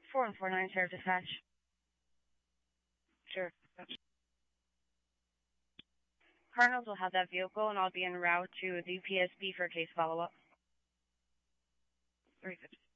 4149 Sheriff Dispatch. Sure. Cardinals will have that vehicle, and I'll be en route to the PSB for case follow-up. 350.